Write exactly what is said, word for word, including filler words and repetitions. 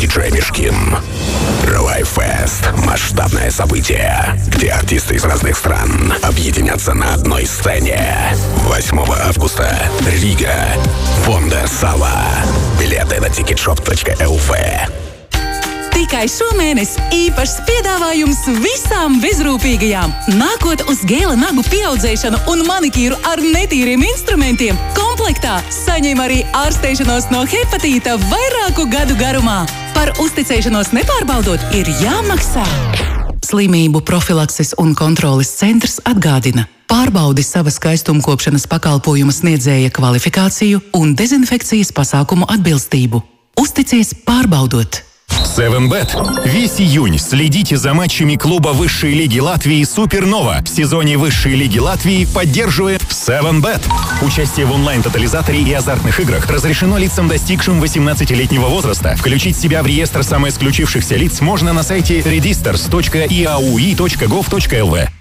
диджей Мишкин. Релайфест – масштабное событие, где артисты из разных стран объединятся на одной сцене. восьмого августа. Рига. Фонда Сала. Билеты на тикетшоп точка эл ви. Tikai šomēnes īpašs piedāvājums visām bezrūpīgajām. Nākot uz gēla nagu pieaudzēšanu un manikīru ar netīriem instrumentiem, komplektā saņem arī ārstēšanos no hepatīta vairāku gadu garumā. Par uzticēšanos nepārbaudot ir jāmaksā. Slimību profilakses un kontroles centrs atgādina: pārbaudi savas skaistumkopšanas pakalpojuma sniedzēja kvalifikāciju un dezinfekcijas pasākumu atbilstību. Uzticies pārbaudot. севен бет. Весь июнь следите за матчами клуба высшей лиги Латвии «Супернова». В сезоне высшей лиги Латвии поддерживает севен бет. Участие в онлайн-тотализаторе и азартных играх разрешено лицам, достигшим восемнадцатилетнего возраста. Включить себя в реестр самоисключившихся лиц можно на сайте redisters точка и эй ю и точка гов точка эл ви.